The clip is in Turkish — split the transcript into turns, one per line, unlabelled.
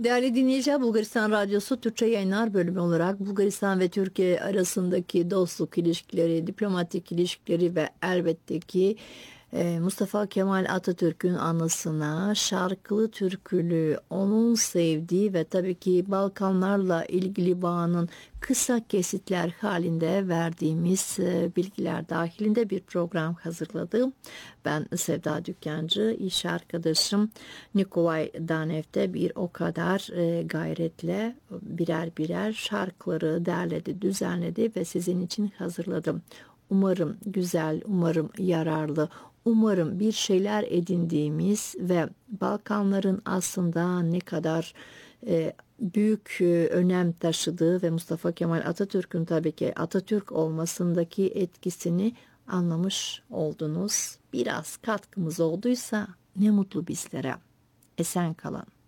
Değerli dinleyiciler, Bulgaristan Radyosu Türkçe Yayınlar bölümü olarak Bulgaristan ve Türkiye arasındaki dostluk ilişkileri, diplomatik ilişkileri ve elbette ki Mustafa Kemal Atatürk'ün anısına şarkılı türkülü, onun sevdiği ve tabii ki Balkanlarla ilgili bağının kısa kesitler halinde verdiğimiz bilgiler dahilinde bir program hazırladım. Ben Sevda Dükkancı, iş arkadaşım Nikolay Danev de bir o kadar gayretle birer birer şarkıları derledi, düzenledi ve sizin için hazırladım. Umarım güzel, umarım yararlı, umarım bir şeyler edindiğimiz ve Balkanların aslında ne kadar büyük önem taşıdığı ve Mustafa Kemal Atatürk'ün tabii ki Atatürk olmasındaki etkisini anlamış oldunuz. Biraz katkımız olduysa ne mutlu bizlere. Esen kalın.